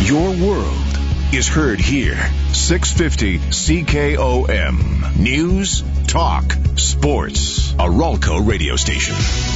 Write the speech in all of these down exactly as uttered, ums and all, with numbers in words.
Your world is heard here. six fifty C K O M. News, talk, sports. A Ralco radio station.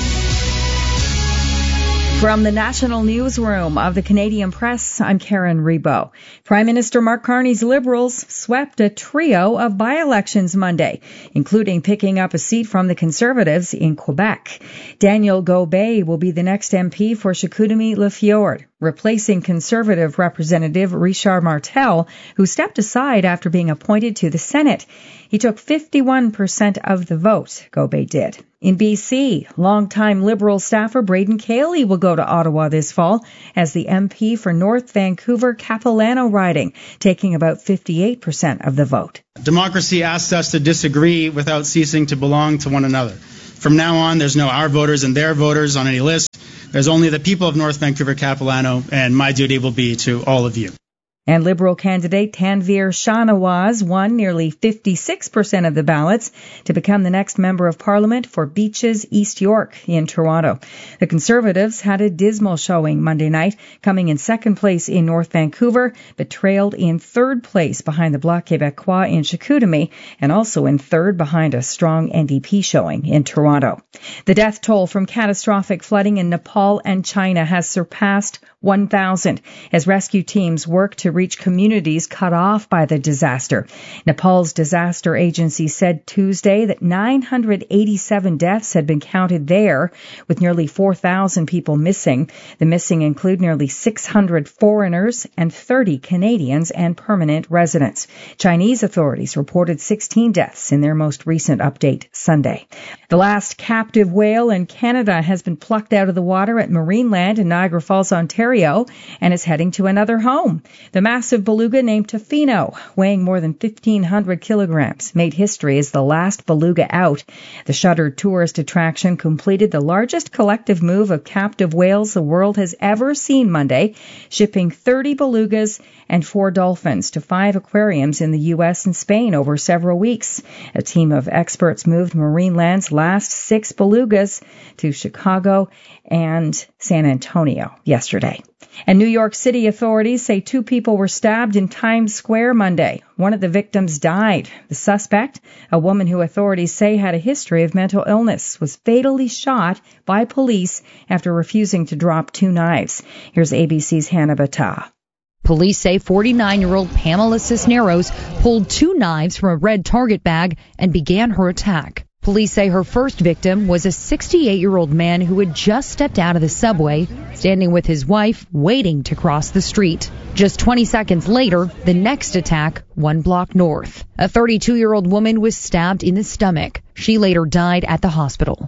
From the National Newsroom of the Canadian Press, I'm Karen Rebo. Prime Minister Mark Carney's Liberals swept a trio of by-elections Monday, including picking up a seat from the Conservatives in Quebec. Daniel Gobet will be the next M P for Chicoutimi-Lefjord, replacing Conservative Representative Richard Martel, who stepped aside after being appointed to the Senate. He took fifty-one percent of the vote, Gobet did. In B C, longtime Liberal staffer Braden Cayley will go to Ottawa this fall as the M P for North Vancouver Capilano riding, taking about fifty-eight percent of the vote. Democracy asks us to disagree without ceasing to belong to one another. From now on, there's no our voters and their voters on any list. There's only the people of North Vancouver Capilano, and my duty will be to all of you. And Liberal candidate Tanveer Shahnawaz won nearly fifty-six percent of the ballots to become the next Member of Parliament for Beaches, East York in Toronto. The Conservatives had a dismal showing Monday night, coming in second place in North Vancouver, but trailed in third place behind the Bloc Québécois in Chicoutimi, and also in third behind a strong N D P showing in Toronto. The death toll from catastrophic flooding in Nepal and China has surpassed one thousand as rescue teams work to reach communities cut off by the disaster. Nepal's disaster agency said Tuesday that nine hundred eighty-seven deaths had been counted there, with nearly four thousand people missing. The missing include nearly six hundred foreigners and thirty Canadians and permanent residents. Chinese authorities reported sixteen deaths in their most recent update Sunday. The last captive whale in Canada has been plucked out of the water at Marineland in Niagara Falls, Ontario, and is heading to another home. The massive beluga named Tofino, weighing more than fifteen hundred kilograms, made history as the last beluga out. The shuttered tourist attraction completed the largest collective move of captive whales the world has ever seen Monday, shipping thirty belugas and four dolphins to five aquariums in the U S and Spain over several weeks. A team of experts moved Marineland's last six belugas to Chicago and San Antonio yesterday. And New York City authorities say two people were stabbed in Times Square Monday. One of the victims died. The suspect, a woman who authorities say had a history of mental illness, was fatally shot by police after refusing to drop two knives. Here's A B C's Hannah Battah. Police say forty-nine-year-old Pamela Cisneros pulled two knives from a red Target bag and began her attack. Police say her first victim was a sixty-eight-year-old man who had just stepped out of the subway, standing with his wife, waiting to cross the street. Just twenty seconds later, the next attack, one block north. A thirty-two-year-old woman was stabbed in the stomach. She later died at the hospital.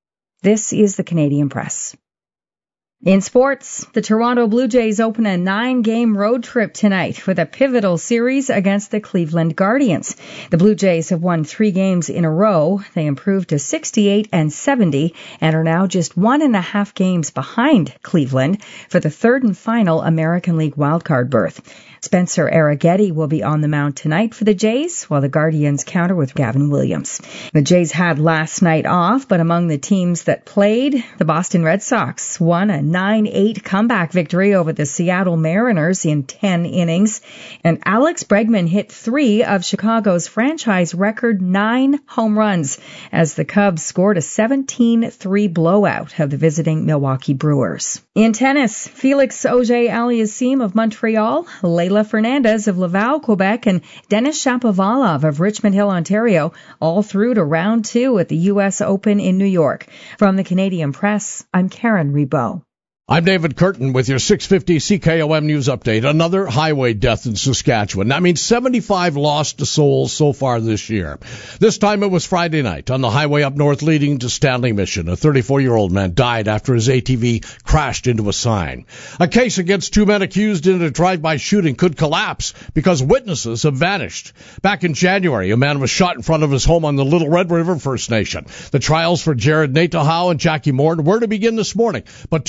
This is the Canadian Press. In sports, the Toronto Blue Jays open a nine-game road trip tonight with a pivotal series against the Cleveland Guardians. The Blue Jays have won three games in a row. They improved to sixty-eight and seventy and are now just one and a half games behind Cleveland for the third and final American League wildcard berth. Spencer Arrighetti will be on the mound tonight for the Jays, while the Guardians counter with Gavin Williams. The Jays had last night off, but among the teams that played, the Boston Red Sox won a nine eight comeback victory over the Seattle Mariners in ten innings, and Alex Bregman hit three of Chicago's franchise record nine home runs as the Cubs scored a seventeen three blowout of the visiting Milwaukee Brewers. In tennis, Felix Auger-Aliassime of Montreal, Leila Fernandez of Laval, Quebec, and Denis Shapovalov of Richmond Hill, Ontario, all through to round two at the U S Open in New York. From the Canadian Press, I'm Karen Rebo. I'm David Curtin with your six fifty C K O M News Update. Another highway death in Saskatchewan. That means seventy-five lost souls so far this year. This time it was Friday night on the highway up north leading to Stanley Mission. A thirty-four-year-old man died after his A T V crashed into a sign. A case against two men accused in a drive-by shooting could collapse because witnesses have vanished. Back in January, a man was shot in front of his home on the Little Red River First Nation. The trials for Jared Nato-Howe and Jackie Moore were to begin this morning, but two key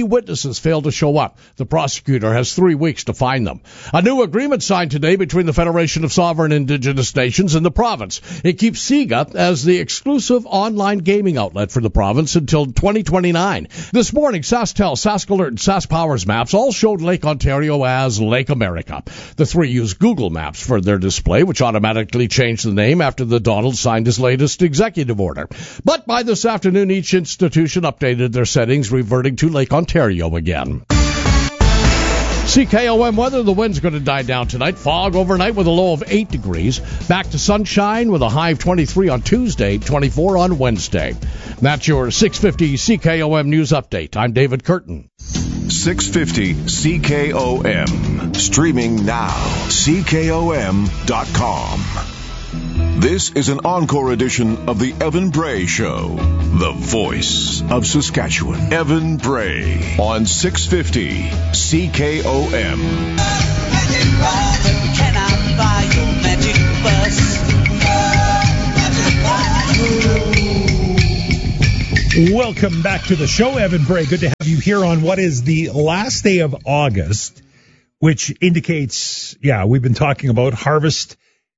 witnesses failed to show up. The prosecutor has three weeks to find them. A new agreement signed today between the Federation of Sovereign Indigenous Nations and the province. It keeps SIGA as the exclusive online gaming outlet for the province until twenty twenty-nine. This morning, SaskTel, SaskAlert, and SaskPowers maps all showed Lake Ontario as Lake America. The three use Google Maps for their display, which automatically changed the name after the Donald signed his latest executive order. But by this afternoon, each institution updated their settings, reverting to Lake Ontario again. C K O M weather, the wind's going to die down tonight. Fog overnight with a low of eight degrees. Back to sunshine with a high of twenty-three on Tuesday, twenty-four on Wednesday. That's your six fifty C K O M News Update. I'm David Curtin. six fifty C K O M. Streaming now. C K O M dot com. This is an encore edition of the Evan Bray Show, the voice of Saskatchewan. Evan Bray on six fifty C K O M. Can I buy your magic bus? Welcome back to the show, Evan Bray. Good to have you here on what is the last day of August, which indicates, yeah, we've been talking about harvest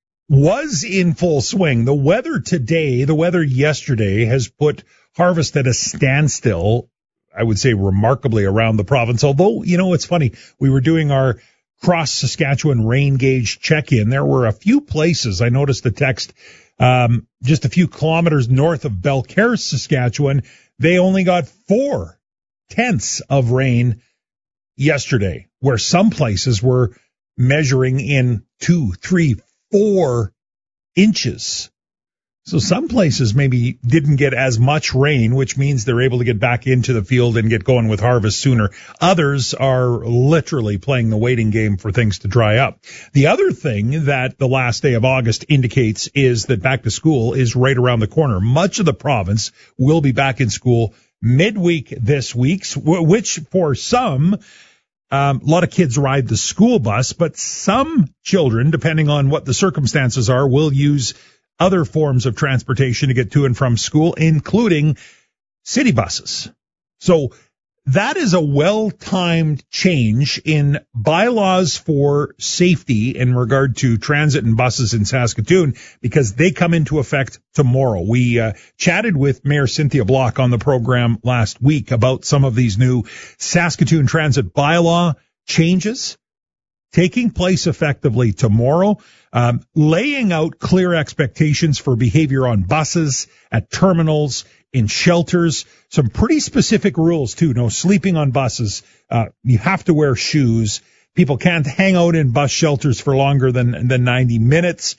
was in full swing. The weather today, the weather yesterday has put harvest at a standstill, I would say remarkably around the province. Although, you know, it's funny, we were doing our cross Saskatchewan rain gauge check-in. There were a few places, I noticed the text, um, just a few kilometers north of Belcaire, Saskatchewan, they only got four tenths of rain yesterday, where some places were measuring in two, three, four inches. So some places maybe didn't get as much rain, which means they're able to get back into the field and get going with harvest sooner. Others are literally playing the waiting game for things to dry up. The other thing that the last day of August indicates is that back to school is right around the corner. Much of the province will be back in school midweek this week, which for some, Um, a lot of kids ride the school bus, but some children, depending on what the circumstances are, will use other forms of transportation to get to and from school, including city buses. So that is a well-timed change in bylaws for safety in regard to transit and buses in Saskatoon, because they come into effect tomorrow. We uh, chatted with Mayor Cynthia Block on the program last week about some of these new Saskatoon transit bylaw changes taking place effectively tomorrow, um, laying out clear expectations for behavior on buses, at terminals, in shelters, some pretty specific rules too. No sleeping on buses. Uh, you have to wear shoes. People can't hang out in bus shelters for longer than, than ninety minutes.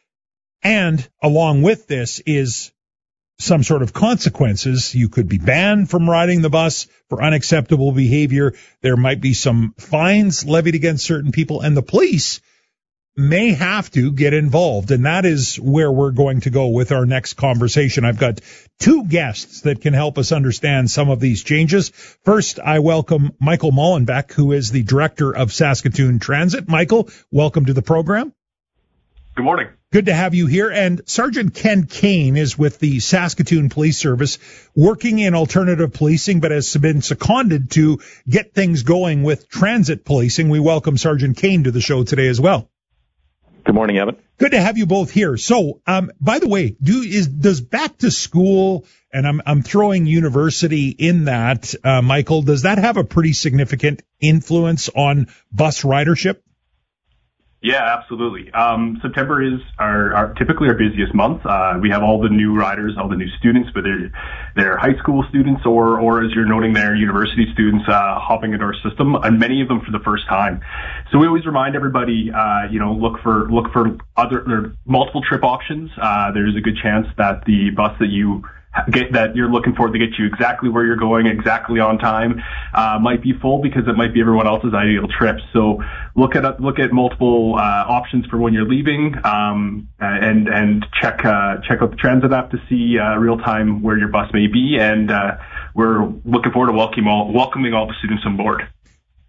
And along with this is some sort of consequences. You could be banned from riding the bus for unacceptable behavior. There might be some fines levied against certain people, and the police may have to get involved, and that is where we're going to go with our next conversation. I've got two guests that can help us understand some of these changes. First, I welcome Michael Mullenbeck, who is the director of Saskatoon Transit. Michael, welcome to the program. Good morning. Good to have you here. And Sergeant Ken Kane is with the Saskatoon Police Service, working in alternative policing, but has been seconded to get things going with transit policing. We welcome Sergeant Kane to the show today as well. Good morning, Evan. Good to have you both here. So, um, by the way, do is does back to school, and I'm I'm throwing university in that, uh, Michael, does that have a pretty significant influence on bus ridership? Yeah, absolutely. Um, September is our, our typically our busiest month. Uh, we have all the new riders, all the new students, whether they're high school students or, or as you're noting, they're university students uh, hopping into our system, and many of them for the first time. So we always remind everybody, uh, you know, look for look for other there multiple trip options. Uh, there's a good chance that the bus that you get that you're looking for to get you exactly where you're going, exactly on time, uh, might be full because it might be everyone else's ideal trip. So look at look at multiple uh, options for when you're leaving, um, and and check uh, check out the transit app to see uh, real time where your bus may be. And uh, we're looking forward to welcoming all welcoming all the students on board.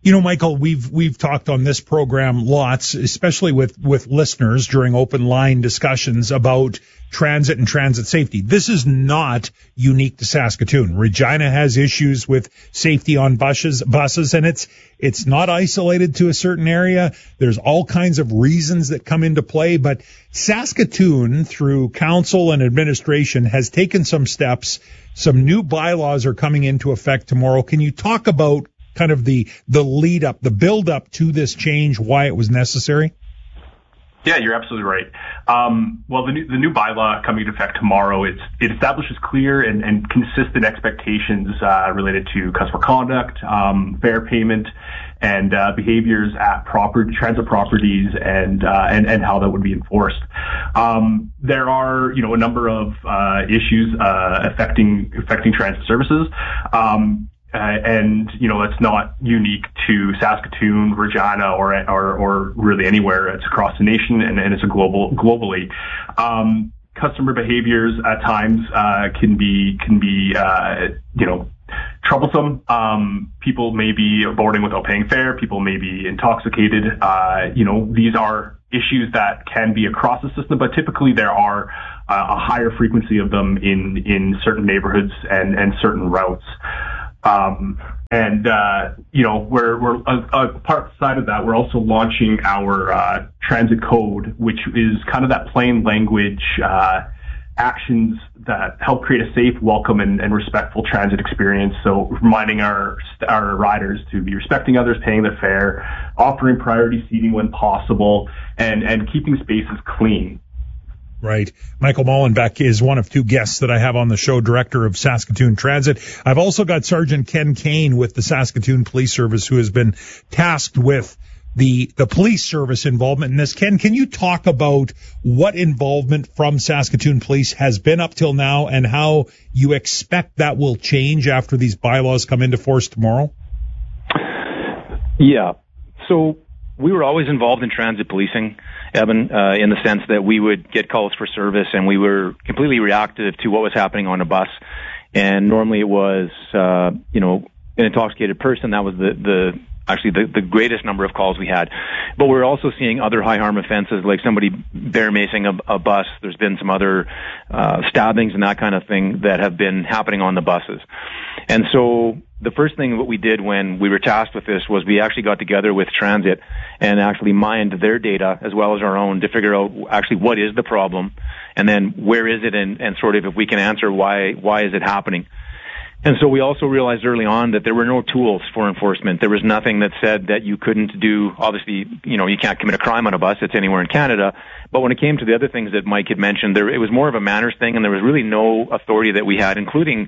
You know, Michael, we've we've talked on this program lots, especially with, with listeners during open line discussions about transit and transit safety. This is not unique to Saskatoon. Regina has issues with safety on buses, buses, and it's it's not isolated to a certain area. There's all kinds of reasons that come into play, but Saskatoon, through council and administration, has taken some steps. Some new bylaws are coming into effect tomorrow. Can you talk about kind of the the lead up, the build up to this change, why it was necessary? Yeah, you're absolutely right. Um, well, the new, the new bylaw coming into effect tomorrow, it's, it establishes clear and, and consistent expectations uh, related to customer conduct, um, fare payment, and uh, behaviors at proper transit properties, and uh, and and how that would be enforced. Um, there are, you know, a number of uh, issues uh, affecting affecting transit services. Um, Uh, and, you know, it's not unique to Saskatoon, Regina, or, or, or really anywhere. It's across the nation, and, and it's a global, globally. Um, customer behaviors at times, uh, can be, can be, uh, you know, troublesome. Um, people may be boarding without paying fare. People may be intoxicated. Uh, you know, these are issues that can be across the system, but typically there are uh, a higher frequency of them in, in certain neighborhoods and, and certain routes. Um, and, uh, you know, we're, we're, a, a part side of that, we're also launching our, uh, transit code, which is kind of that plain language, uh, actions that help create a safe, welcome, and, and respectful transit experience. So reminding our, our riders to be respecting others, paying their fare, offering priority seating when possible, and, and keeping spaces clean. Right. Michael Molenbeek is one of two guests that I have on the show, director of Saskatoon Transit. I've also got Sergeant Ken Kane with the Saskatoon Police Service, who has been tasked with the the police service involvement in this. Ken, can you talk about what involvement from Saskatoon Police has been up till now and how you expect that will change after these bylaws come into force tomorrow? Yeah. So we were always involved in transit policing, Evan, uh, in the sense that we would get calls for service and we were completely reactive to what was happening on a bus. And normally it was, uh, you know, an intoxicated person. That was the, the, actually the, the greatest number of calls we had. But we're also seeing other high harm offenses, like somebody bear macing a, a bus. There's been some other, uh, stabbings and that kind of thing that have been happening on the buses. And so the first thing that we did when we were tasked with this was we actually got together with Transit and actually mined their data as well as our own to figure out actually what is the problem and then where is it, and, and sort of if we can answer why, why is it happening. And so we also realized early on that there were no tools for enforcement. There was nothing that said that you couldn't do, obviously, you know, you can't commit a crime on a bus. It's anywhere in Canada. But when it came to the other things that Mike had mentioned, there, it was more of a manners thing, and there was really no authority that we had, including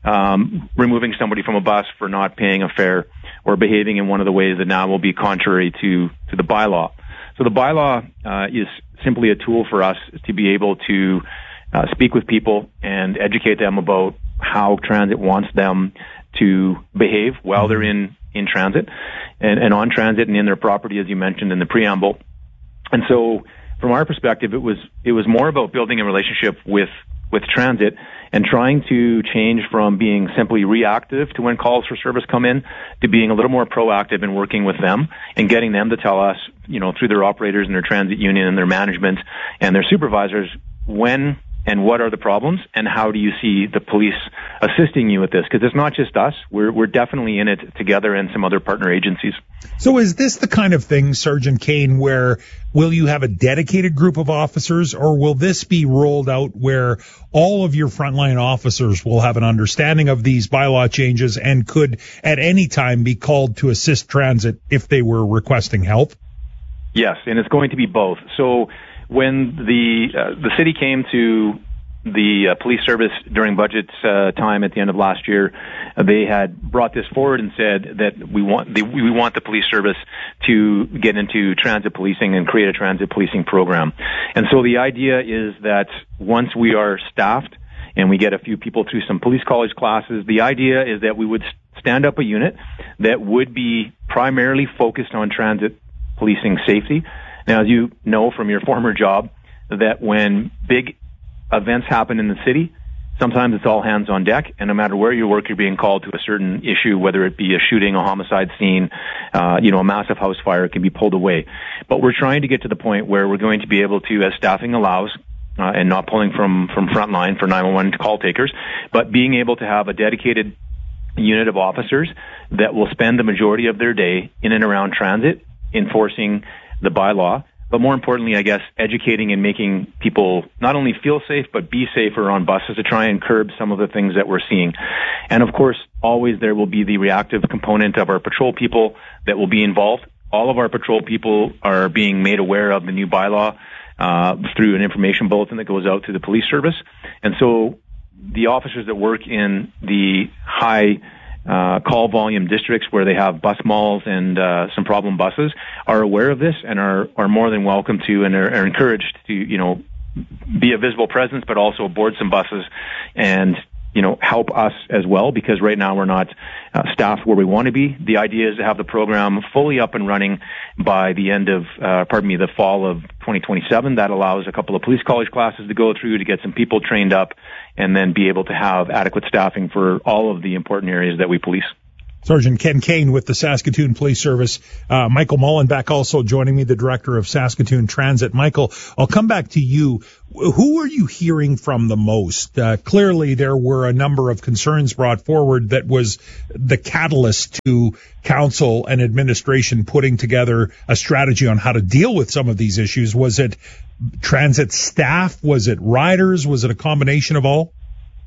um, removing somebody from a bus for not paying a fare or behaving in one of the ways that now will be contrary to, to the bylaw. So the bylaw uh, is simply a tool for us to be able to uh, speak with people and educate them about how transit wants them to behave while they're in, in transit and, and on transit and in their property, as you mentioned in the preamble. And so from our perspective, it was, it was more about building a relationship with, with transit and trying to change from being simply reactive to when calls for service come in to being a little more proactive in working with them and getting them to tell us, you know, through their operators and their transit union and their management and their supervisors, when and what are the problems, and how do you see the police assisting you with this? Because it's not just us. We're we're definitely in it together and some other partner agencies. So is this the kind of thing, Sergeant Kane, where will you have a dedicated group of officers, or will this be rolled out where all of your frontline officers will have an understanding of these bylaw changes and could at any time be called to assist transit if they were requesting help? Yes, and it's going to be both. So when the uh, the city came to the uh, police service during budget uh, time at the end of last year, uh, they had brought this forward and said that we want the, we want the police service to get into transit policing and create a transit policing program. And so the idea is that once we are staffed and we get a few people through some police college classes, the idea is that we would stand up a unit that would be primarily focused on transit policing safety. Now, as you know from your former job, that when big events happen in the city, sometimes it's all hands on deck, and no matter where you work, you're being called to a certain issue, whether it be a shooting, a homicide scene, uh, you know, a massive house fire, it can be pulled away. But we're trying to get to the point where we're going to be able to, as staffing allows, uh, and not pulling from, from frontline for nine one one call takers, but being able to have a dedicated unit of officers that will spend the majority of their day in and around transit enforcing the bylaw, but more importantly, I guess, educating and making people not only feel safe, but be safer on buses to try and curb some of the things that we're seeing. And of course, always there will be the reactive component of our patrol people that will be involved. All of our patrol people are being made aware of the new bylaw uh, through an information bulletin that goes out to the police service. And so the officers that work in the high uh, call volume districts where they have bus malls and uh, some problem buses are aware of this and are, are more than welcome to and are, are encouraged to, you know, be a visible presence, but also board some buses and, you know, help us as well, because right now we're not uh, staffed where we want to be. The idea is to have the program fully up and running by the end of, uh, pardon me, the fall of twenty twenty-seven. That allows a couple of police college classes to go through to get some people trained up and then be able to have adequate staffing for all of the important areas that we police. Sergeant Ken Kane with the Saskatoon Police Service. Uh, Michael Mullenbeck also joining me, the director of Saskatoon Transit. Michael, I'll come back to you. Who are you hearing from the most? Uh, clearly, there were a number of concerns brought forward that was the catalyst to council and administration putting together a strategy on how to deal with some of these issues. Was it transit staff? Was it riders? Was it a combination of all?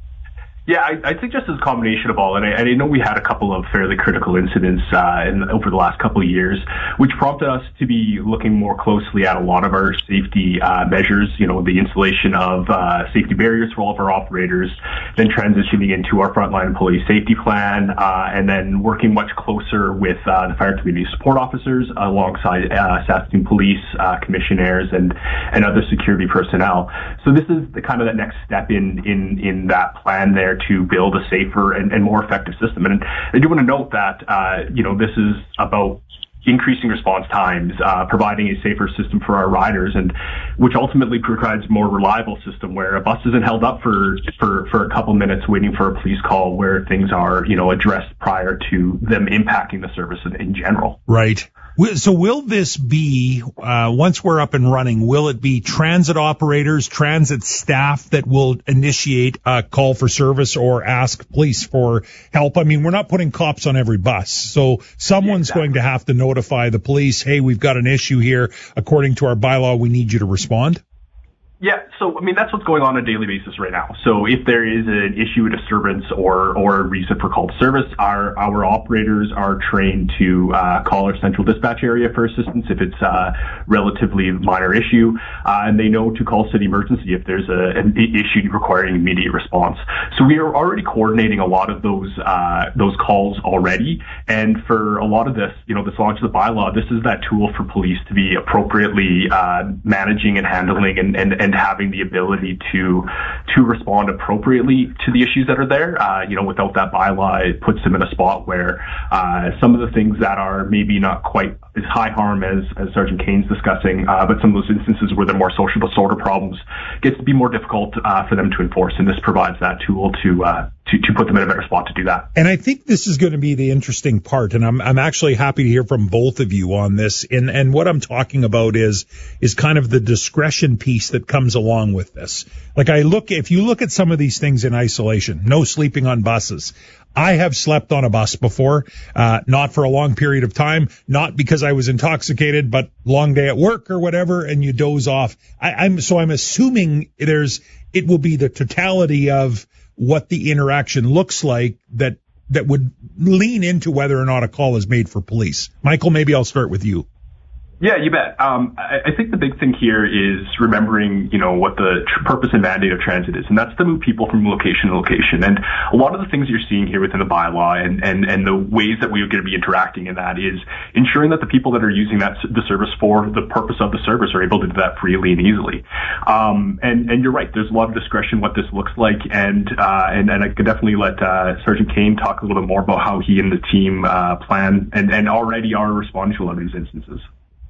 Yeah, I, I think just as a combination of all, and I, and I know we had a couple of fairly critical incidents uh, in, over the last couple of years, which prompted us to be looking more closely at a lot of our safety uh, measures, you know, the installation of uh, safety barriers for all of our operators, then transitioning into our frontline employee safety plan, uh, and then working much closer with uh, the fire community support officers alongside uh, Saskatoon Police, uh, commissionaires, and, and other security personnel. So this is the kind of that next step in, in, in that plan there to build a safer and, and more effective system. And I do want to note that, uh, you know, this is about increasing response times, uh, providing a safer system for our riders, and which ultimately provides a more reliable system where a bus isn't held up for, for, for a couple minutes waiting for a police call, where things are, you know, addressed prior to them impacting the service in, in general. Right. So will this be, uh, once we're up and running, will it be transit operators, transit staff that will initiate a call for service or ask police for help? I mean, we're not putting cops on every bus. So someone's yeah, exactly. going to have to notify the police, hey, we've got an issue here. According to our bylaw, we need you to respond. Yeah, so, I mean, that's what's going on on a daily basis right now. So if there is an issue, a disturbance, or or a reason for call to service, our our operators are trained to uh, call our central dispatch area for assistance if it's a relatively minor issue, uh, and they know to call city emergency if there's a, an issue requiring immediate response. So we are already coordinating a lot of those uh, those calls already, and for a lot of this, you know, this launch of the bylaw, this is that tool for police to be appropriately uh, managing and handling and, and, and and having the ability to to respond appropriately to the issues that are there. Uh, you know, without that bylaw, it puts them in a spot where uh, some of the things that are maybe not quite as high harm as, as Sergeant Kane's discussing, uh, but some of those instances where they're more social disorder problems gets to be more difficult uh, for them to enforce, and this provides that tool to uh, to, to put them in a better spot to do that. And I think this is going to be the interesting part, and I'm I'm actually happy to hear from both of you on this. And and what I'm talking about is is kind of the discretion piece that comes along with this. Like I look, if you look at some of these things in isolation, no sleeping on buses. I have slept on a bus before, uh, not for a long period of time, not because I was intoxicated, but long day at work or whatever, and you doze off. I, I'm so I'm assuming there's it will be the totality of what the interaction looks like that that would lean into whether or not a call is made for police. Michael, maybe I'll start with you. Yeah, you bet. Um, I, I think the big thing here is remembering, you know, what the tr- purpose and mandate of transit is, and that's to move people from location to location. And a lot of the things you're seeing here within the bylaw and, and, and the ways that we're going to be interacting in that is ensuring that the people that are using that the service for the purpose of the service are able to do that freely and easily. Um, and, and you're right, there's a lot of discretion what this looks like, and uh, and, and I could definitely let uh, Sergeant Kane talk a little bit more about how he and the team uh, plan and, and already are responding to a lot of these instances.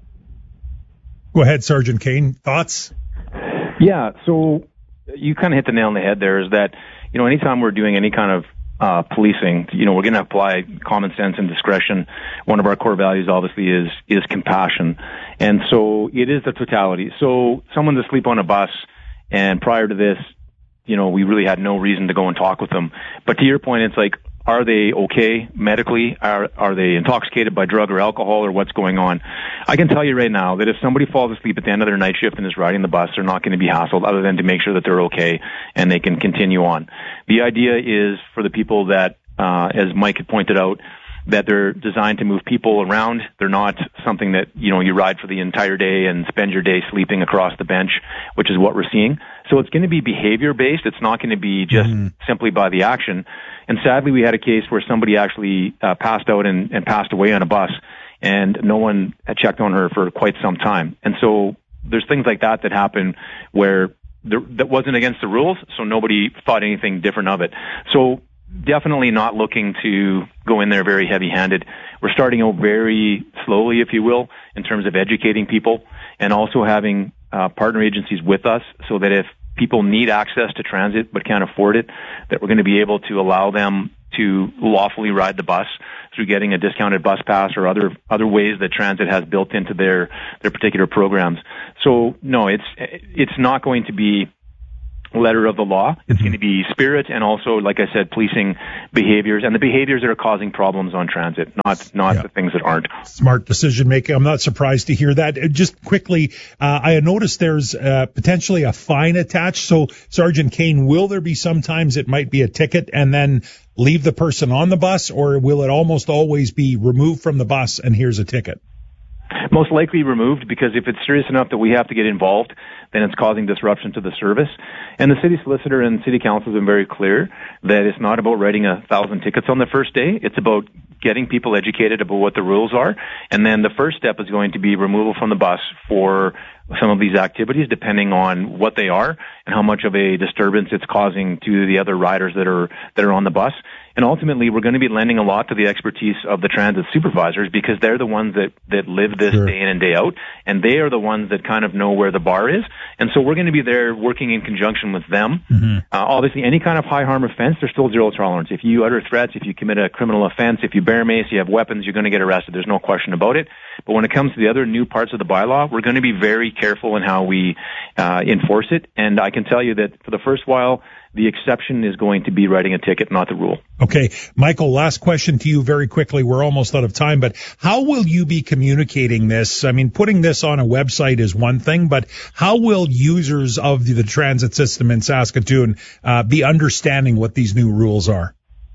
Go ahead, Sergeant Kane. Thoughts? Yeah, so you kind of hit the nail on the head there, is that, you know, anytime we're doing any kind of uh, policing, you know, we're going to apply common sense and discretion. One of our core values, obviously, is is compassion, and so it is the totality. So someone's asleep on a bus, and prior to this, you know, we really had no reason to go and talk with them. But to your point, it's like, are they okay medically? Are are they intoxicated by drug or alcohol, or what's going on? I can tell you right now that if somebody falls asleep at the end of their night shift and is riding the bus, they're not going to be hassled other than to make sure that they're okay and they can continue on. The idea is for the people that, uh, as Mike had pointed out, that they're designed to move people around. They're not something that, you know, you ride for the entire day and spend your day sleeping across the bench, which is what we're seeing. So it's going to be behavior based. It's not going to be just mm. simply by the action. And sadly, we had a case where somebody actually uh, passed out and, and passed away on a bus, and no one had checked on her for quite some time. And so there's things like that that happen where there, that wasn't against the rules, so nobody thought anything different of it. So definitely not looking to go in there very heavy-handed. We're starting out very slowly, if you will, in terms of educating people, and also having uh, partner agencies with us so that if people need access to transit but can't afford it, that we're going to be able to allow them to lawfully ride the bus through getting a discounted bus pass or other other ways that transit has built into their their particular programs. So no, it's it's not going to be letter of the law. It's going to be spirit and also, like I said, policing behaviors and the behaviors that are causing problems on transit, not not yeah. the things that aren't. Smart decision making. I'm not surprised to hear that. Just quickly, uh, I noticed there's uh, potentially a fine attached. So, Sergeant Kane, will there be sometimes it might be a ticket and then leave the person on the bus, or will it almost always be removed from the bus and here's a ticket? Most likely removed, because if it's serious enough that we have to get involved, then it's causing disruption to the service. And the city solicitor and city council have been very clear that it's not about writing a thousand tickets on the first day. It's about getting people educated about what the rules are. And then the first step is going to be removal from the bus for some of these activities, depending on what they are and how much of a disturbance it's causing to the other riders that are that are on the bus. And ultimately, we're going to be lending a lot to the expertise of the transit supervisors, because they're the ones that, that live this sure. day in and day out, and they are the ones that kind of know where the bar is. And so we're going to be there working in conjunction with them. Mm-hmm. Uh, obviously, any kind of high harm offense, there's still zero tolerance. If you utter threats, if you commit a criminal offense, if you bear mace, you have weapons, you're going to get arrested. There's no question about it. But when it comes to the other new parts of the bylaw, we're going to be very careful in how we uh, enforce it. And I can tell you that for the first while, the exception is going to be writing a ticket, not the rule. Okay. Michael, last question to you very quickly. We're almost out of time, but how will you be communicating this? I mean, putting this on a website is one thing, but how will users of the, the transit system in Saskatoon uh, be understanding what these new rules are?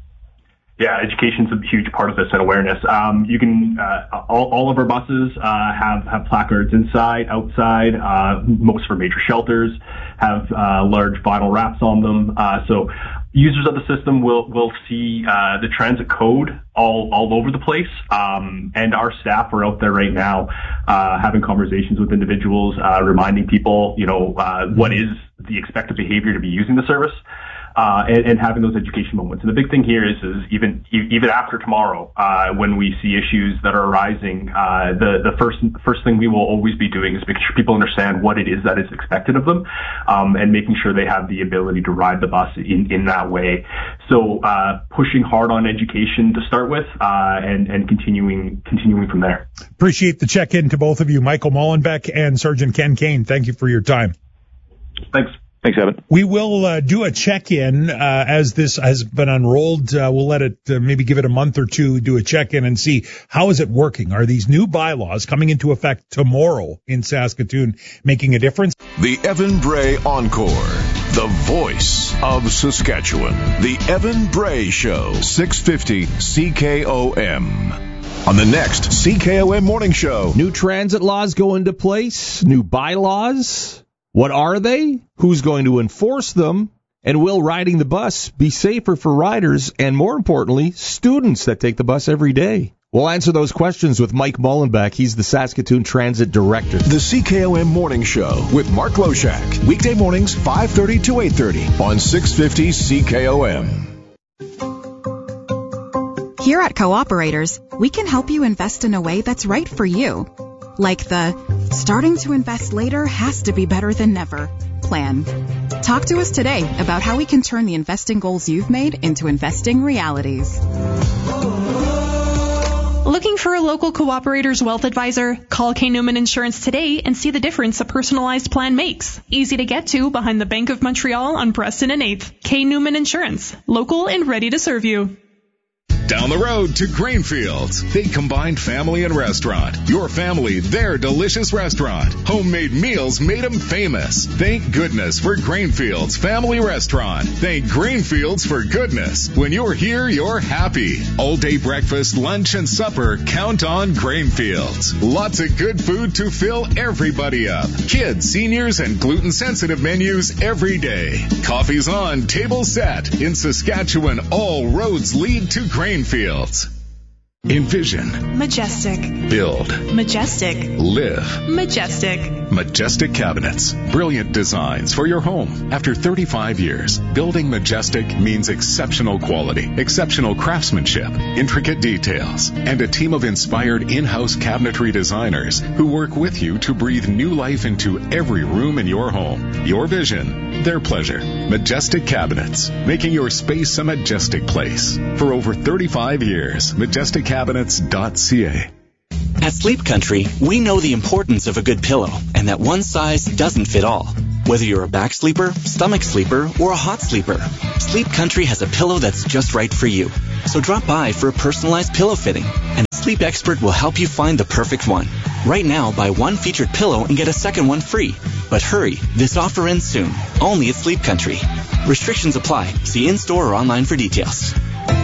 Yeah, education's a huge part of this and awareness. Um, you can, uh, all, all of our buses, uh, have, have placards inside, outside, uh, most of our major shelters have, uh, large vinyl wraps on them. Uh, so users of the system will, will see, uh, the transit code all, all over the place. Um, and our staff are out there right now, uh, having conversations with individuals, uh, reminding people, you know, uh, what is the expected behavior to be using the service. Uh, and, and having those education moments. And the big thing here is, is even, even after tomorrow, uh, when we see issues that are arising, uh, the, the first, first thing we will always be doing is making sure people understand what it is that is expected of them, um, and making sure they have the ability to ride the bus in, in that way. So, uh, pushing hard on education to start with, uh, and, and continuing, continuing from there. Appreciate the check-in to both of you, Michael Mullenbeck and Sergeant Ken Kane. Thank you for your time. Thanks. Thanks, Evan. We will uh, do a check-in uh, as this has been unrolled. Uh, we'll let it uh, maybe give it a month or two, do a check-in and see how is it working. Are these new bylaws coming into effect tomorrow in Saskatoon making a difference? The Evan Bray Encore, the voice of Saskatchewan. The Evan Bray Show, six fifty C K O M. On the next C K O M Morning Show. New transit laws go into place, new bylaws. What are they? Who's going to enforce them? And will riding the bus be safer for riders and, more importantly, students that take the bus every day? We'll answer those questions with Mike Mullenbeck. He's the Saskatoon Transit Director. The C K O M Morning Show with Mark Loshak. Weekday mornings, five thirty to eight thirty on six fifty C K O M. Here at Cooperators, we can help you invest in a way that's right for you. Like the starting to invest later has to be better than never. plan. Talk to us today about how we can turn the investing goals you've made into investing realities. Looking for a local cooperator's wealth advisor? Call K. Newman Insurance today and see the difference a personalized plan makes. Easy to get to behind the Bank of Montreal on Preston and eighth. K. Newman Insurance. Local and ready to serve you. Down the road to Grainfields. They combined family and restaurant. Your family, their delicious restaurant. Homemade meals made them famous. Thank goodness for Grainfields Family Restaurant. Thank Grainfields for goodness. When you're here, you're happy. All day breakfast, lunch, and supper. Count on Grainfields. Lots of good food to fill everybody up. Kids, seniors, and gluten-sensitive menus every day. Coffee's on, table set. In Saskatchewan, all roads lead to Grainfields. Grainfields. Envision. Majestic. Build. Majestic. Live. Majestic. Majestic Cabinets. Brilliant designs for your home. After thirty-five years, building Majestic means exceptional quality, exceptional craftsmanship, intricate details, and a team of inspired in-house cabinetry designers who work with you to breathe new life into every room in your home. Your vision, their pleasure. Majestic Cabinets, making your space a majestic place. For over thirty-five years, majestic cabinets dot c a. At Sleep Country, we know the importance of a good pillow and that one size doesn't fit all. Whether you're a back sleeper, stomach sleeper, or a hot sleeper, Sleep Country has a pillow that's just right for you. So drop by for a personalized pillow fitting, and a sleep expert will help you find the perfect one. Right now, buy one featured pillow and get a second one free. But hurry, this offer ends soon, only at Sleep Country. Restrictions apply. See in-store or online for details.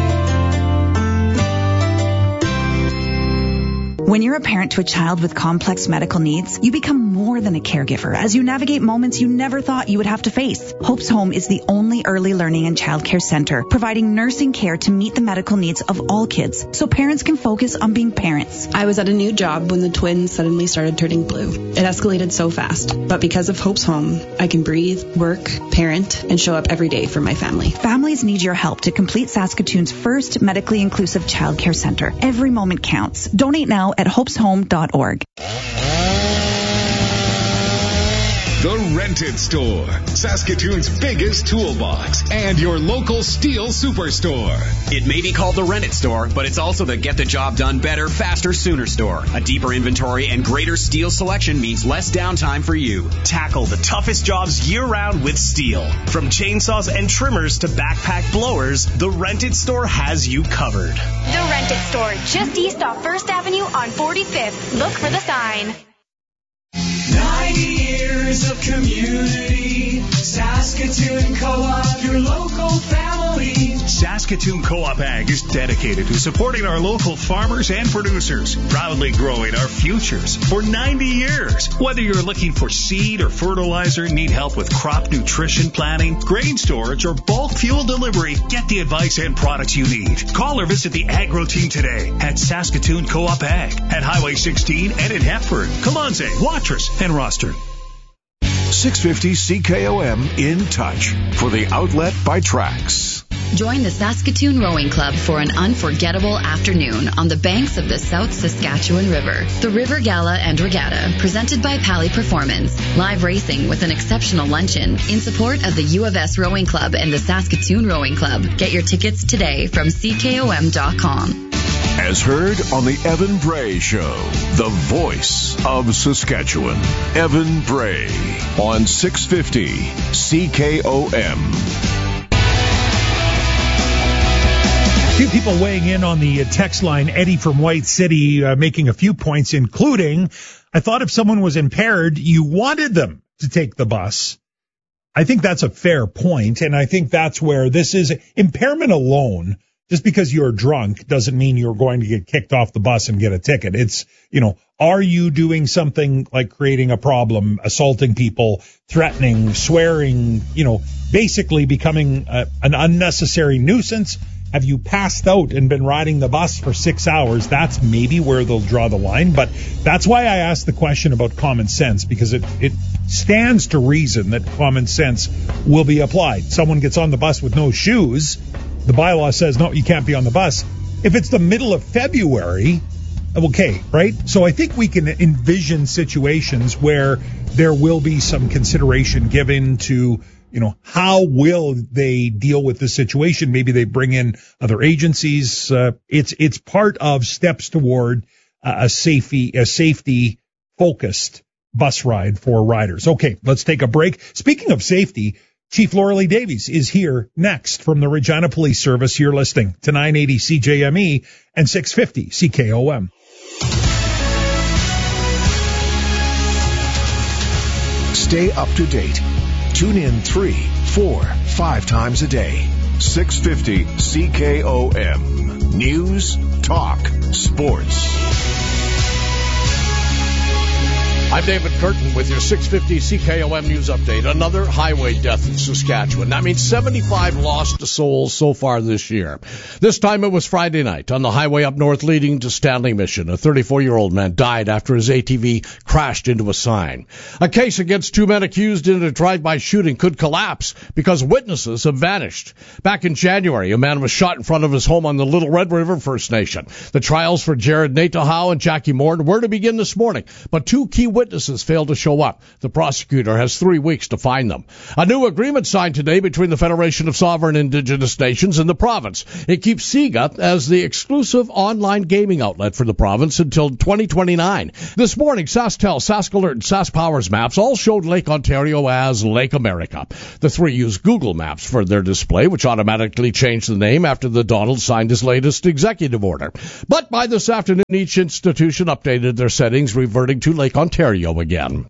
When you're a parent to a child with complex medical needs, you become more than a caregiver as you navigate moments you never thought you would have to face. Hope's Home is the only early learning and childcare center providing nursing care to meet the medical needs of all kids so parents can focus on being parents. I was at a new job when the twins suddenly started turning blue. It escalated so fast, but because of Hope's Home, I can breathe, work, parent, and show up every day for my family. Families need your help to complete Saskatoon's first medically inclusive childcare center. Every moment counts. Donate now at hopes home dot org. The Rented Store, Saskatoon's biggest toolbox, and your local steel superstore. It may be called the Rented Store, but it's also the get the job done better, faster, sooner store. A deeper inventory and greater steel selection means less downtime for you. Tackle the toughest jobs year-round with steel. From chainsaws and trimmers to backpack blowers, the Rented Store has you covered. The Rented Store, just east off First Avenue on forty-fifth. Look for the sign. ninety years of community, Saskatoon Co-op, your local family. Saskatoon Co-op Ag is dedicated to supporting our local farmers and producers, proudly growing our futures for ninety years. Whether you're looking for seed or fertilizer, need help with crop nutrition planning, grain storage, or bulk fuel delivery, get the advice and products you need. Call or visit the Agro team today at Saskatoon Co-op Ag at Highway sixteen and in Hepburn, Kalanze, Watrous, and Rostern. six fifty C K O M in touch for the outlet by Trax. Join the Saskatoon Rowing Club for an unforgettable afternoon on the banks of the South Saskatchewan River. The River Gala and Regatta, presented by Pally Performance. Live racing with an exceptional luncheon in support of the U of S Rowing Club and the Saskatoon Rowing Club. Get your tickets today from C K O M dot com. As heard on the Evan Bray Show, the voice of Saskatchewan. Evan Bray on six fifty C K O M. A few people weighing in on the text line. Eddie from White City uh, making a few points, including, I thought if someone was impaired, you wanted them to take the bus. I think that's a fair point, and I think that's where this is. Impairment alone, just because you're drunk, doesn't mean you're going to get kicked off the bus and get a ticket. It's, you know, are you doing something like creating a problem, assaulting people, threatening, swearing, you know, basically becoming a, an unnecessary nuisance? Have you passed out and been riding the bus for six hours? That's maybe where they'll draw the line. But that's why I asked the question about common sense, because it, it stands to reason that common sense will be applied. Someone gets on the bus with no shoes. The bylaw says, no, you can't be on the bus. If it's the middle of February Okay, right? So I think we can envision situations where there will be some consideration given to, you know, how will they deal with the situation? Maybe they bring in other agencies. Uh, it's it's part of steps toward uh, a safety a safety focused bus ride for riders. Okay, let's take a break. Speaking of safety, Chief Laura Lee Davies is here next from the Regina Police Service. You're listening to nine eighty C J M E and six fifty C K O M. Stay up to date. Tune in three, four, five times a day. six fifty C K O M. News, talk, sports. I'm David Curtin with your six fifty C K O M News Update. Another highway death in Saskatchewan. That means seventy-five lost souls so far this year. This time it was Friday night on the highway up north leading to Stanley Mission. A thirty-four-year-old man died after his A T V crashed into a sign. A case against two men accused in a drive-by shooting could collapse because witnesses have vanished. Back in January, a man was shot in front of his home on the Little Red River First Nation. The trials for Jared Natahau and Jackie Morn were to begin this morning, but two key witnesses failed to show up. The prosecutor has three weeks to find them. A new agreement signed today between the Federation of Sovereign Indigenous Nations and the province. It keeps SIGA as the exclusive online gaming outlet for the province until twenty twenty-nine. This morning, SaskTel, SaskAlert, and SaskPowers maps all showed Lake Ontario as Lake America. The three use Google Maps for their display, which automatically changed the name after the Donald signed his latest executive order. But by this afternoon, each institution updated their settings, reverting to Lake Ontario again.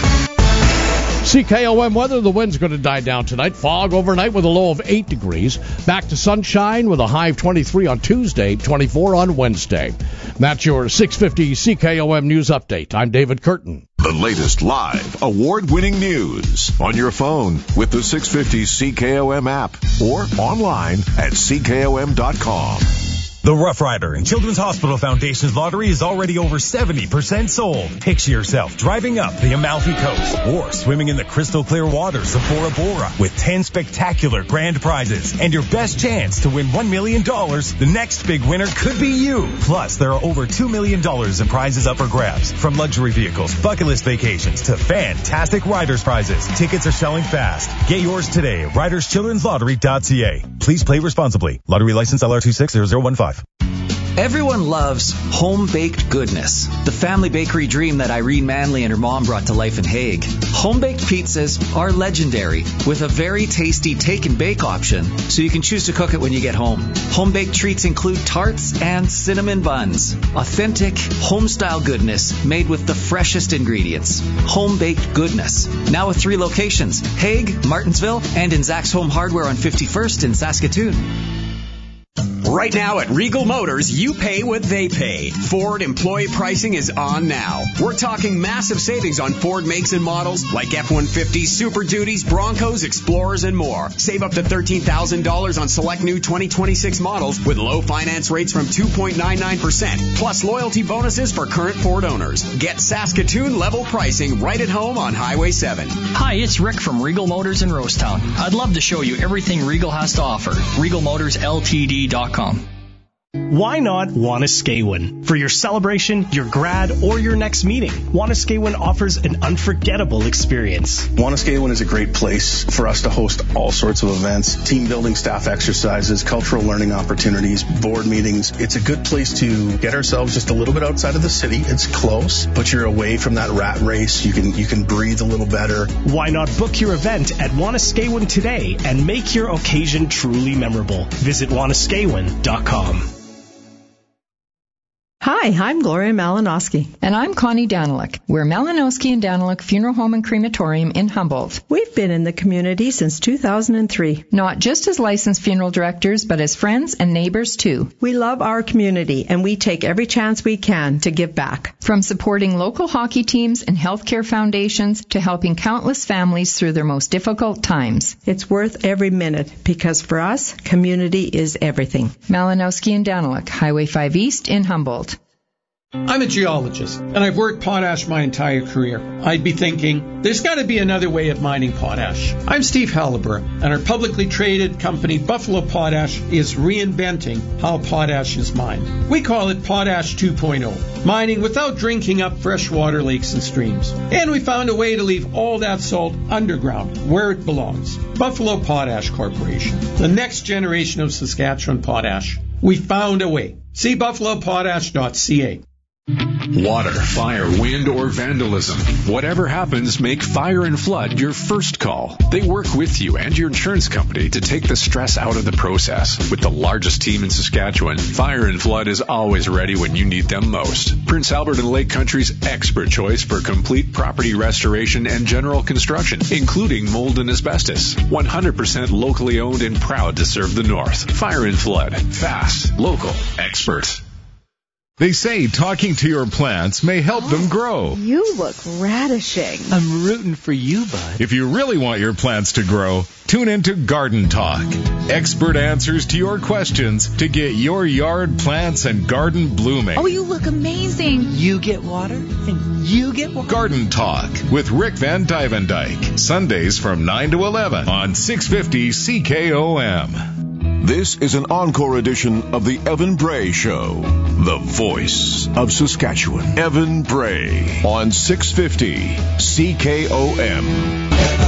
C K O M weather, the wind's going to die down tonight. Fog overnight with a low of eight degrees. Back to sunshine with a high of twenty-three on Tuesday, twenty-four on Wednesday. That's your six fifty C K O M News Update. I'm David Curtin. The latest live, award-winning news on your phone with the six fifty C K O M app or online at C K O M dot com. The Rough Rider and Children's Hospital Foundation's lottery is already over seventy percent sold. Picture yourself driving up the Amalfi Coast or swimming in the crystal clear waters of Bora Bora with ten spectacular grand prizes and your best chance to win one million dollars. The next big winner could be you. Plus, there are over two million dollars in prizes up for grabs, from luxury vehicles, bucket list vacations to fantastic riders prizes. Tickets are selling fast. Get yours today at riders children's lottery dot c a. Please play responsibly. Lottery license L R two six zero zero one five. Everyone loves home-baked goodness, the family bakery dream that Irene Manley and her mom brought to life in Hague. Home-baked pizzas are legendary, with a very tasty take-and-bake option, so you can choose to cook it when you get home. Home-baked treats include tarts and cinnamon buns. Authentic, home-style goodness made with the freshest ingredients. Home-baked goodness. Now with three locations, Hague, Martinsville, and in Zach's Home Hardware on fifty-first in Saskatoon. Right now at Regal Motors, you pay what they pay. Ford employee pricing is on now. We're talking massive savings on Ford makes and models like F one fifties, Super Duties, Broncos, Explorers, and more. Save up to thirteen thousand dollars on select new twenty twenty-six models with low finance rates from two point nine nine percent, plus loyalty bonuses for current Ford owners. Get Saskatoon level pricing right at home on Highway seven. Hi, it's Rick from Regal Motors in Rosetown. I'd love to show you everything Regal has to offer. Regal Motors L T D dot com. Why not Wanuskewin? For your celebration, your grad, or your next meeting, Wanuskewin offers an unforgettable experience. Wanuskewin is a great place for us to host all sorts of events, team building, staff exercises, cultural learning opportunities, board meetings. It's a good place to get ourselves just a little bit outside of the city. It's close, but you're away from that rat race. You can you can breathe a little better. Why not book your event at Wanuskewin today and make your occasion truly memorable? Visit Wanuskewin dot com. Hi, I'm Gloria Malinowski. And I'm Connie Daniluk. We're Malinowski and Daniluk Funeral Home and Crematorium in Humboldt. We've been in the community since two thousand three. Not just as licensed funeral directors, but as friends and neighbors too. We love our community, and we take every chance we can to give back. From supporting local hockey teams and healthcare foundations to helping countless families through their most difficult times. It's worth every minute, because for us, community is everything. Malinowski and Daniluk, Highway five East in Humboldt. I'm a geologist, and I've worked potash my entire career. I'd be thinking, there's got to be another way of mining potash. I'm Steve Halliburton, and our publicly traded company, Buffalo Potash, is reinventing how potash is mined. We call it Potash two point oh, mining without drinking up freshwater lakes and streams. And we found a way to leave all that salt underground, where it belongs. Buffalo Potash Corporation, the next generation of Saskatchewan potash. We found a way. See buffalo potash dot c a. Water, fire, wind, or vandalism. Whatever happens, make Fire and Flood your first call. They work with you and your insurance company to take the stress out of the process. With the largest team in Saskatchewan, Fire and Flood is always ready when you need them most. Prince Albert and Lake Country's expert choice for complete property restoration and general construction, including mold and asbestos. one hundred percent locally owned and proud to serve the North. Fire and Flood. Fast, local, expert. They say talking to your plants may help them grow. You look radishing. I'm rooting for you, bud. If you really want your plants to grow, tune into Garden Talk. Expert answers to your questions to get your yard plants and garden blooming. Oh, you look amazing. You get water, and you get water. Garden Talk with Rick Van Dyvendijk. Sundays from nine to eleven on six fifty C K O M. This is an encore edition of the Evan Bray Show, the voice of Saskatchewan. Evan Bray on six fifty C K O M.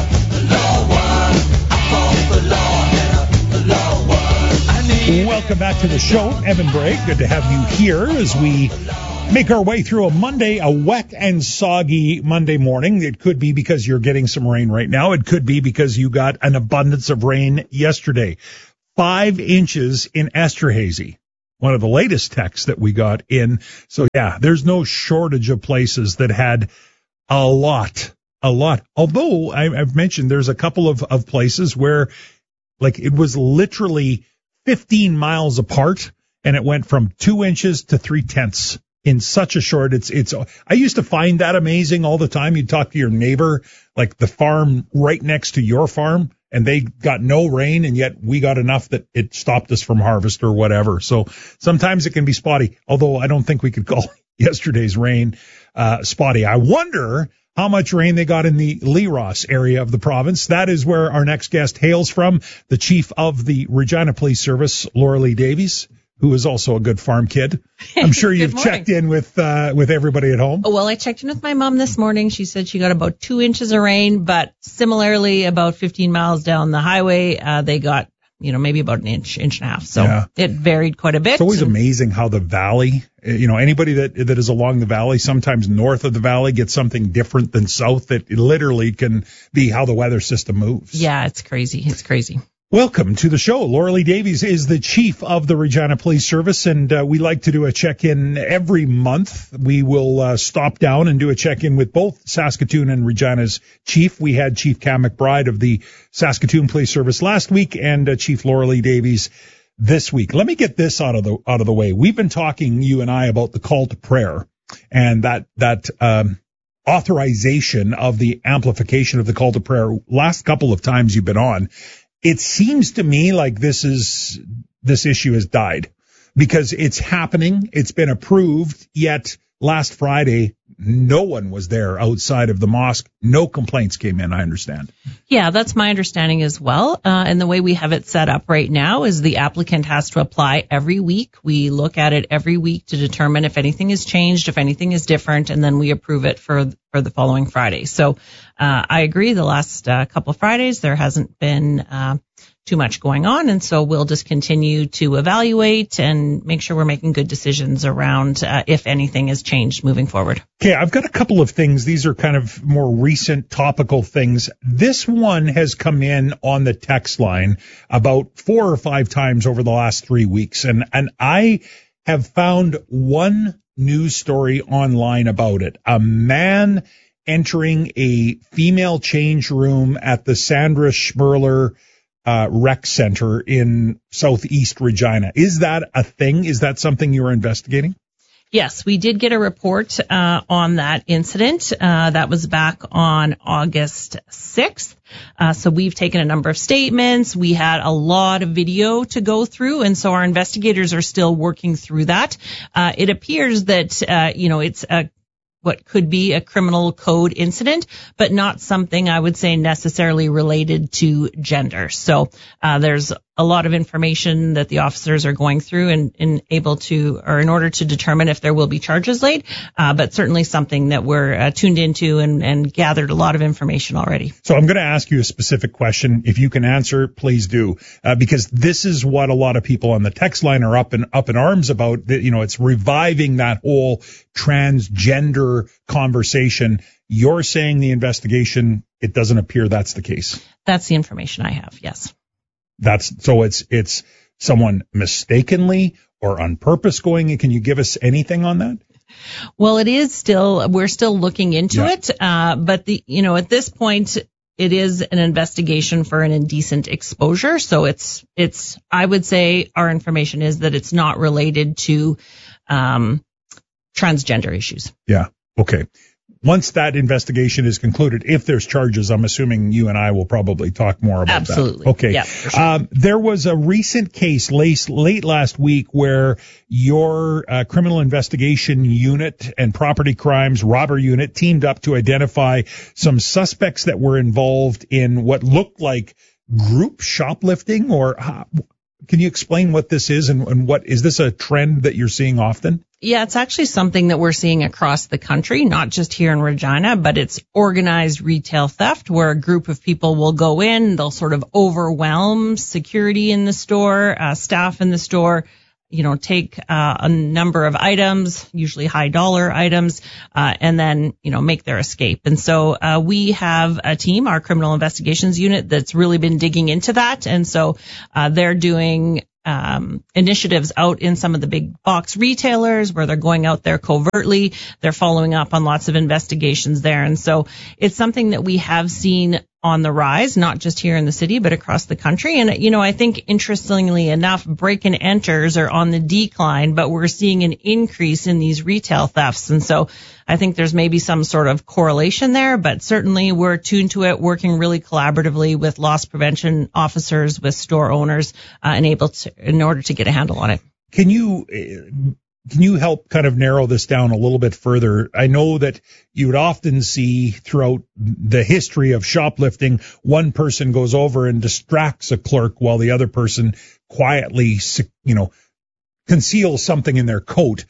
Welcome back to the show, Evan Bray. Good to have you here as we make our way through a Monday, a wet and soggy Monday morning. It could be because you're getting some rain right now. It could be because you got an abundance of rain yesterday. Five inches in Esterhazy, one of the latest texts that we got in. So, yeah, there's no shortage of places that had a lot, a lot. Although I, I've mentioned there's a couple of, of places where, like, it was literally fifteen miles apart, and it went from two inches to three tenths in such a short. It's, it's, I used to find that amazing all the time. You'd talk to your neighbor, like the farm right next to your farm, and they got no rain, and yet we got enough that it stopped us from harvest or whatever. So sometimes it can be spotty, although I don't think we could call yesterday's rain uh, spotty. I wonder how much rain they got in the Lee Ross area of the province. That is where our next guest hails from, the chief of the Regina Police Service, Laura Lee Davies, who is also a good farm kid. I'm sure you've morning. checked in with uh, with everybody at home. Well, I checked in with my mom this morning. She said she got about two inches of rain, but similarly, about fifteen miles down the highway, uh, they got, you know, maybe about an inch, inch and a half. So Yeah. it varied quite a bit. It's always amazing how the valley, you know, anybody that that is along the valley, sometimes north of the valley, gets something different than south. That literally can be how the weather system moves. Yeah, it's crazy. It's crazy. Welcome to the show. Laura Lee Davies is the chief of the Regina Police Service, and uh, we like to do a check-in every month. We will uh, stop down and do a check-in with both Saskatoon and Regina's chief. We had Chief Cam McBride of the Saskatoon Police Service last week, and uh, Chief Laura Lee Davies this week. Let me get this out of the out of the way. We've been talking, you and I, about the call to prayer and that that um, authorization of the amplification of the call to prayer. Last couple of times you've been on, it seems to me like this is this issue has died because it's happening. It's been approved, yet last Friday, no one was there outside of the mosque. No complaints came in, I understand. Yeah, that's my understanding as well. Uh, and the way we have it set up right now is the applicant has to apply every week. We look at it every week to determine if anything has changed, if anything is different, and then we approve it for for the following Friday. So uh, I agree. The last uh, couple of Fridays, there hasn't been uh, too much going on, and so we'll just continue to evaluate and make sure we're making good decisions around uh, if anything has changed moving forward. Okay, I've got a couple of things. These are kind of more recent topical things. This one has come in on the text line about four or five times over the last three weeks, and and I have found one news story online about it. A man entering a female change room at the Sandra Schmerler Uh, rec center in southeast Regina. Is that a thing? Is that something you're investigating? Yes, we did get a report uh, on that incident. Uh, that was back on August sixth. Uh, so we've taken a number of statements. We had a lot of video to go through, and so our investigators are still working through that. Uh, it appears that, uh, you know, it's a what could be a criminal code incident, but not something I would say necessarily related to gender. So uh, there's a lot of information that the officers are going through and, and able to, or in order to determine if there will be charges laid, uh, but certainly something that we're uh, tuned into and, and gathered a lot of information already. So I'm going to ask you a specific question. If you can answer, please do, uh, because this is what a lot of people on the text line are up in up in arms about. That, you know, it's reviving that whole transgender conversation. You're saying the investigation, it doesn't appear that's the case. That's the information I have. Yes. That's so it's it's someone mistakenly or on purpose going. Can you give us anything on that? Well, it is still, we're still looking into Yeah. it. Uh, but the, you know, at this point, it is an investigation for an indecent exposure. So it's, it's, I would say our information is that it's not related to, um, transgender issues. Yeah. Okay. Once that investigation is concluded, if there's charges, I'm assuming you and I will probably talk more about Absolutely. that. Okay. Yeah, for sure. Um, there was a recent case late, late last week where your uh, criminal investigation unit and property crimes robber unit teamed up to identify some suspects that were involved in what looked like group shoplifting. Or uh, can you explain what this is and, and what is this a trend that you're seeing often? Yeah, it's actually something that we're seeing across the country, not just here in Regina, but it's organized retail theft where a group of people will go in, they'll sort of overwhelm security in the store, uh, staff in the store, you know, take uh, a number of items, usually high dollar items, uh, and then, you know, make their escape. And so uh, we have a team, our criminal investigations unit, that's really been digging into that. And so uh, they're doing Um, initiatives out in some of the big box retailers where they're going out there covertly. They're following up on lots of investigations there. And so it's something that we have seen on the rise, not just here in the city, but across the country. And, you know, I think interestingly enough, break and enters are on the decline, but we're seeing an increase in these retail thefts. And so I think there's maybe some sort of correlation there, but certainly we're tuned to it, working really collaboratively with loss prevention officers, with store owners, uh, and able to, in order to get a handle on it. Can you, can you help kind of narrow this down a little bit further? I know that you would often see throughout the history of shoplifting, one person goes over and distracts a clerk while the other person quietly, you know, conceals something in their coat.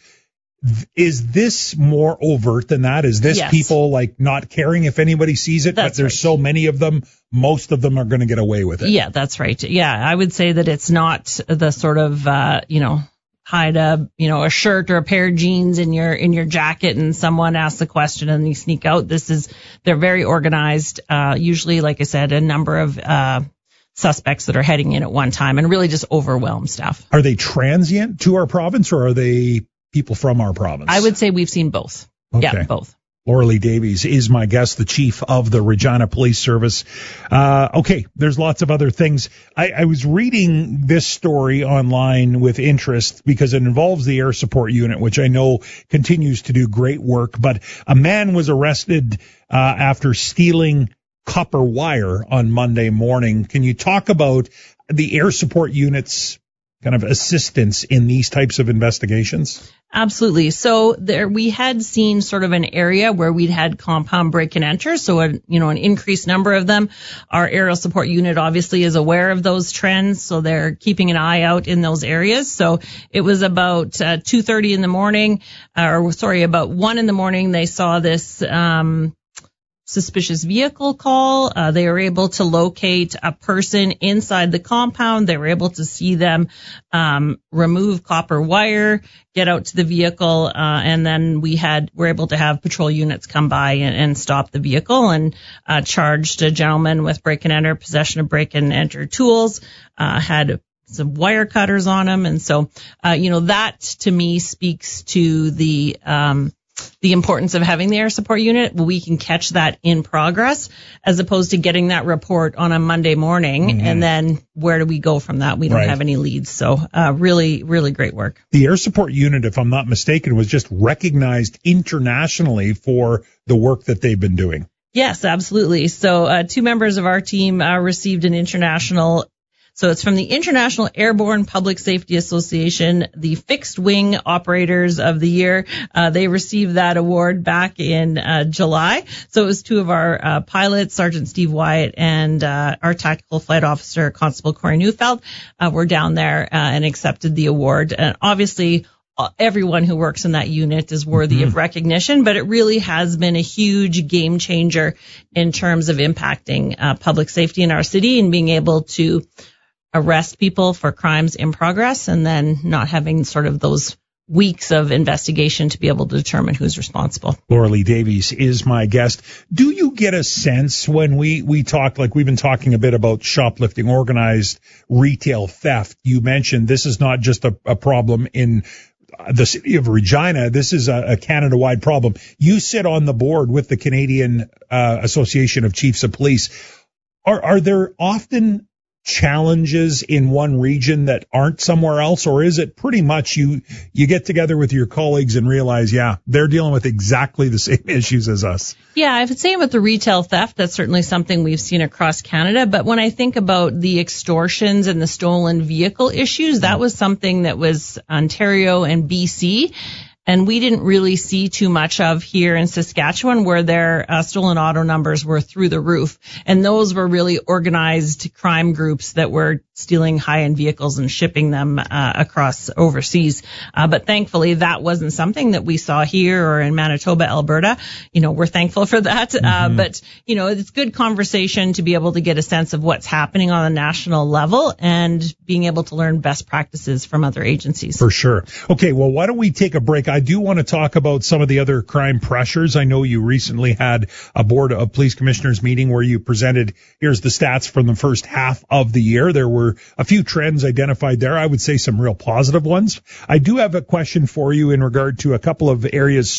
Is this more overt than that? Is this Yes. people like not caring if anybody sees it, That's but there's right. so many of them, most of them are going to get away with it? Yeah, that's right. Yeah, I would say that it's not the sort of, uh, you know, hide a, you know, a shirt or a pair of jeans in your, in your jacket and someone asks a question and you sneak out. This is, they're very organized. Uh, usually, like I said, a number of, uh, suspects that are heading in at one time and really just overwhelm stuff. Are they transient to our province or are they people from our province? I would say we've seen both. Okay. Yeah, both. Laura Lee Davies is my guest, the chief of the Regina Police Service. Uh, okay, there's lots of other things. I, I was reading this story online with interest because it involves the air support unit, which I know continues to do great work. But a man was arrested uh, after stealing copper wire on Monday morning. Can you talk about the air support unit's kind of assistance in these types of investigations? Absolutely. So there, we had seen sort of an area where we'd had compound break and enter. So, a, you know, an increased number of them. Our aerial support unit obviously is aware of those trends. So they're keeping an eye out in those areas. So it was about uh, two thirty in the morning, uh, or sorry, about one in the morning. They saw this, um, suspicious vehicle call. Uh, they were able to locate a person inside the compound. They were able to see them um, remove copper wire, get out to the vehicle, uh, and then we had were able to have patrol units come by and, and stop the vehicle and uh, charged a gentleman with break and enter, possession of break and enter tools, uh, had some wire cutters on him. And so, uh, you know, that to me speaks to the um the importance of having the air support unit, we can catch that in progress as opposed to getting that report on a Monday morning. Mm-hmm. And then where do we go from that? We don't right. have any leads. So uh, really, really great work. The air support unit, if I'm not mistaken, was just recognized internationally for the work that they've been doing. Yes, absolutely. So uh, two members of our team uh, received an international So it's from the International Airborne Public Safety Association, the Fixed Wing Operators of the Year. Uh, they received that award back in uh, July. So it was two of our uh, pilots, Sergeant Steve Wyatt and uh, our Tactical Flight Officer, Constable Corey Neufeld, uh, were down there uh, and accepted the award. And obviously, everyone who works in that unit is worthy mm-hmm. of recognition, but it really has been a huge game changer in terms of impacting uh, public safety in our city and being able to arrest people for crimes in progress and then not having sort of those weeks of investigation to be able to determine who's responsible. Laura Lee Davies is my guest. Do you get a sense when we, we talk, like we've been talking a bit about shoplifting, organized retail theft? You mentioned this is not just a, a problem in the city of Regina. This is a, a Canada-wide problem. You sit on the board with the Canadian uh, Association of Chiefs of Police. Are, are there often challenges in one region that aren't somewhere else, or is it pretty much you you get together with your colleagues and realize, yeah, they're dealing with exactly the same issues as us? Yeah, I would say with the retail theft, that's certainly something we've seen across Canada. But when I think about the extortions and the stolen vehicle issues, that was something that was Ontario and B C. And we didn't really see too much of here in Saskatchewan, where their uh, stolen auto numbers were through the roof. And those were really organized crime groups that were stealing high-end vehicles and shipping them uh, across overseas. Uh, but thankfully, that wasn't something that we saw here or in Manitoba, Alberta. You know, we're thankful for that. Mm-hmm. Uh, but, you know, it's good conversation to be able to get a sense of what's happening on a national level and being able to learn best practices from other agencies. For sure. Okay, well, why don't we take a break? I do want to talk about some of the other crime pressures. I know you recently had a Board of Police Commissioners meeting where you presented, here's the stats from the first half of the year. There were a few trends identified there. I would say some real positive ones. I do have a question for you in regard to a couple of areas